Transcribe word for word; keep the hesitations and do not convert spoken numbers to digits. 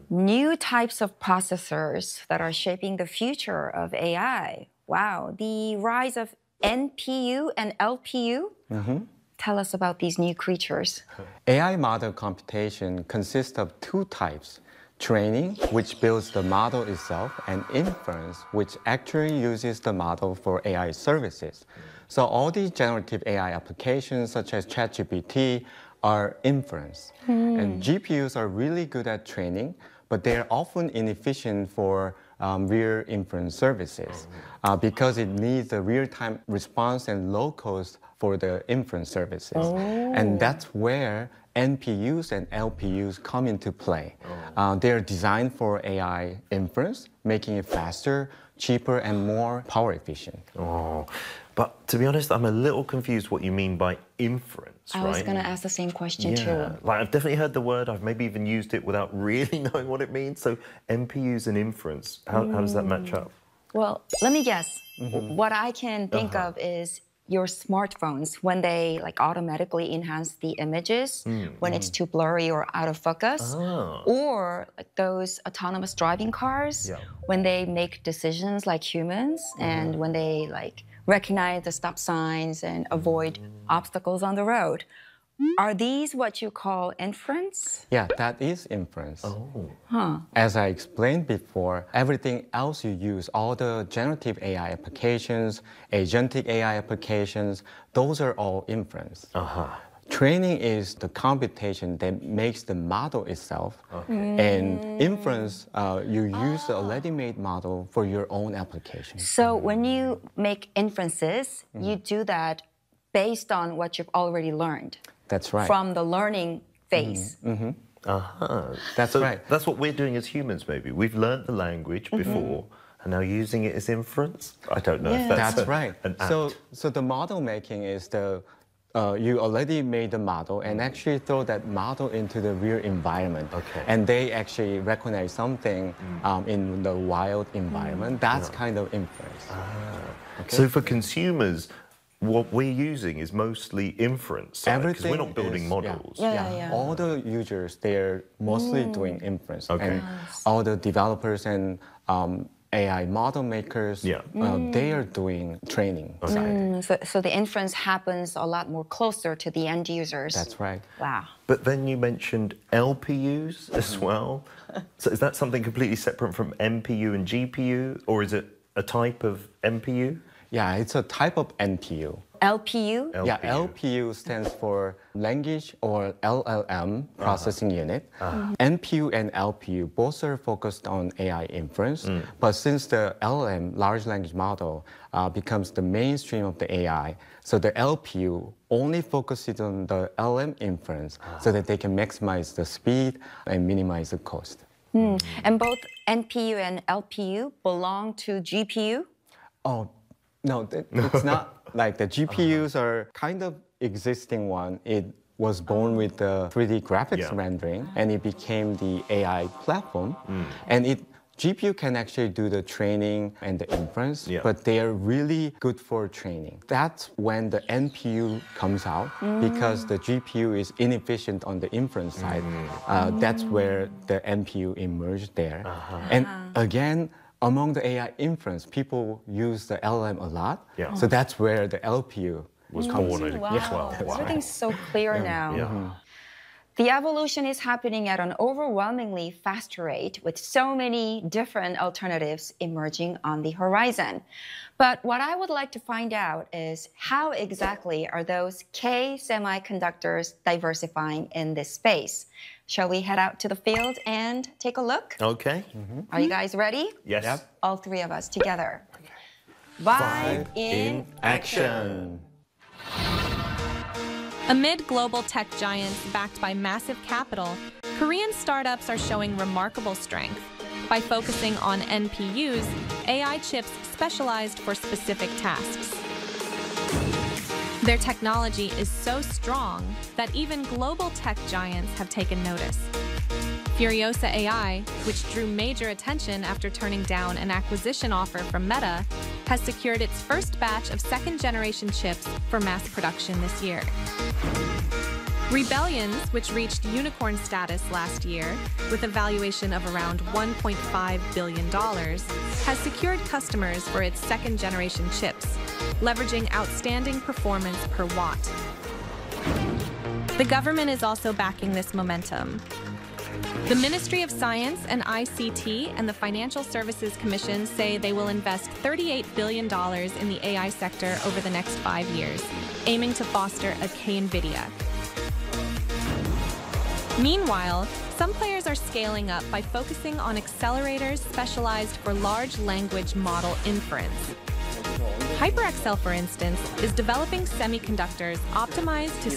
New types of processors that are shaping the future of A I. Wow, the rise of N P U and L P U? Mm-hmm. Tell us about these new creatures. A I model computation consists of two types: training, which builds the model itself, and inference, which actually uses the model for A I services. So all these generative A I applications, such as ChatGPT, are inference. Hmm. And G P Us are really good at training, but they're often inefficient for um, real inference services uh, because it needs a real-time response and low cost for the inference services. Oh. And that's where N P Us and L P Us come into play. Oh. Uh, they're designed for A I inference, making it faster, cheaper, and more power efficient. Oh, but to be honest, I'm a little confused what you mean by inference, I right? was going to ask the same question yeah. too. Like, I've definitely heard the word, I've maybe even used it without really knowing what it means. So N P Us and inference, how, mm. how does that match up? Well, let me guess. Mm-hmm. What I can think uh-huh. of is your smartphones, when they like automatically enhance the images mm. when mm. it's too blurry or out of focus, oh. or like those autonomous driving cars yeah. when they make decisions like humans mm. and when they like recognize the stop signs and avoid mm. obstacles on the road. Are these what you call inference? Yeah, that is inference. Oh. Huh. As I explained before, everything else you use, all the generative A I applications, agentic A I applications, those are all inference. Uh-huh. Training is the computation that makes the model itself. Okay. Mm. And inference, uh, you use the already made model for your own application. So when you make inferences, mm. you do that based on what you've already learned. That's right. From the learning phase. Mm-hmm. Mm-hmm. Uh-huh. That's so right. That's what we're doing as humans, maybe. We've learned the language before, mm-hmm. and now using it as inference? I don't know yeah. if that's, that's a, right. an act. So, so the model making is the, uh, you already made the model and actually throw that model into the real environment. Okay. And they actually recognize something mm. um, in the wild environment. Mm. That's yeah. kind of inference. Ah. Okay. So for consumers, what we're using is mostly inference, because we're not building is, models. Yeah. Yeah, yeah, yeah. All the users, they're mostly mm. doing inference. Okay. And nice. all the developers and um, A I model makers, yeah. uh, mm. they are doing training. Okay. Mm. So, so the inference happens a lot more closer to the end users. That's right. Wow. But then you mentioned L P Us as well. So is that something completely separate from N P U and G P U, or is it a type of N P U? Yeah, it's a type of N P U. L P U? L P U. Yeah, L P U stands for Language or L L M Processing uh-huh. Unit. Uh-huh. Mm-hmm. N P U and L P U both are focused on A I inference, mm. but since the L L M, large language model, uh, becomes the mainstream of the A I, so the L P U only focuses on the L L M inference uh-huh. so that they can maximize the speed and minimize the cost. Mm. Mm. And both N P U and L P U belong to G P U? Oh, no, it's not. Like the G P Us uh-huh. are kind of existing one. It was born with the three D graphics yeah. rendering, and it became the A I platform. Mm. And it G P U can actually do the training and the inference, yeah. but they are really good for training. That's when the N P U comes out, mm. because the G P U is inefficient on the inference side. Mm. Uh, mm. That's where the N P U emerged there. Uh-huh. And again, among the A I inference, people use the L L M a lot. Yeah. So that's where the L P U was mm, born. Wow. Yes, well, wow. Everything's so clear yeah. now. Yeah. Mm-hmm. The evolution is happening at an overwhelmingly fast rate with so many different alternatives emerging on the horizon. But what I would like to find out is how exactly are those K semiconductors diversifying in this space? Shall we head out to the field and take a look? Okay. Mm-hmm. Are you guys ready? Yes. Yep. All three of us together. Vibe in action. Amid global tech giants backed by massive capital, Korean startups are showing remarkable strength. By focusing on N P Us, A I chips specialized for specific tasks. Their technology is so strong that even global tech giants have taken notice. Furiosa A I, which drew major attention after turning down an acquisition offer from Meta, has secured its first batch of second-generation chips for mass production this year. Rebellions, which reached unicorn status last year with a valuation of around one point five billion dollars, has secured customers for its second-generation chips, leveraging outstanding performance per watt. The government is also backing this momentum. The Ministry of Science and I C T and the Financial Services Commission say they will invest thirty-eight billion dollars in the A I sector over the next five years, aiming to foster a K-NVIDIA. Meanwhile, some players are scaling up by focusing on accelerators specialized for large language model inference. HyperXL, for instance, is developing semiconductors optimized to